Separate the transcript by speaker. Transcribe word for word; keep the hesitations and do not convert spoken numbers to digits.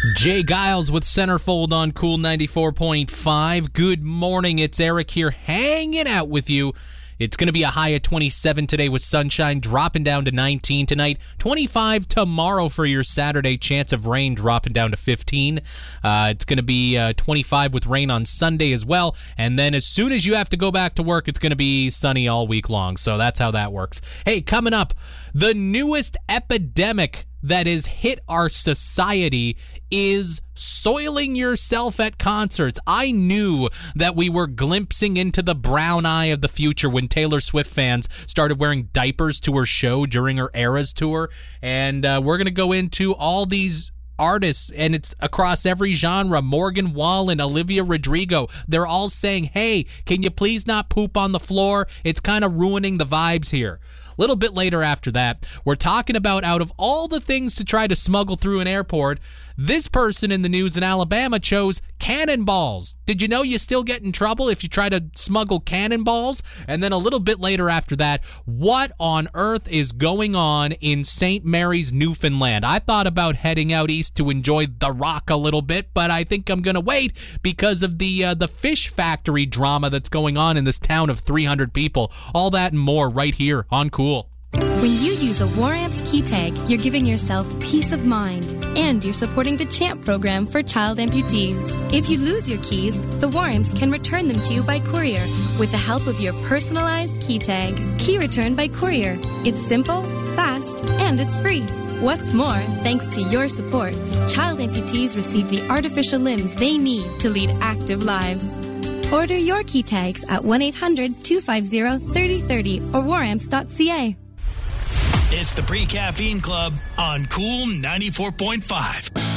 Speaker 1: Jay Giles with Centerfold on Cool ninety-four point five. Good morning, it's Eric here hanging out with you. It's going to be a high of twenty-seven today with sunshine, dropping down to nineteen tonight. twenty-five tomorrow for your Saturday. Chance of rain dropping down to fifteen. Uh, it's going to be uh, twenty-five with rain on Sunday as well. And then as soon as you have to go back to work, it's going to be sunny all week long. So that's how that works. Hey, coming up, the newest epidemic that has hit our society is soiling yourself at concerts. I knew that we were glimpsing into the brown eye of the future when Taylor Swift fans started wearing diapers to her show during her Eras tour. And uh, we're going to go into all these artists, and it's across every genre. Morgan Wallen, Olivia Rodrigo, they're all saying, hey, can you please not poop on the floor? It's kind of ruining the vibes here. A little bit later after that, we're talking about, out of all the things to try to smuggle through an airport, this person in the news in Alabama chose cannonballs. Did you know you still get in trouble if you try to smuggle cannonballs? And then a little bit later after that, what on earth is going on in Saint Mary's, Newfoundland? I thought about heading out east to enjoy the Rock a little bit, but I think I'm going to wait because of the uh, the fish factory drama that's going on in this town of three hundred people. All that and more right here on Cool.
Speaker 2: When you use a WarAmps key tag, you're giving yourself peace of mind, and you're supporting the CHAMP program for child amputees. If you lose your keys, the WarAmps can return them to you by courier with the help of your personalized key tag. Key return by courier. It's simple, fast, and it's free. What's more, thanks to your support, child amputees receive the artificial limbs they need to lead active lives. Order your key tags at one eight hundred two five zero three zero three zero or war amps dot c a.
Speaker 3: It's the Pre-Caffeine Club on Cool ninety-four point five.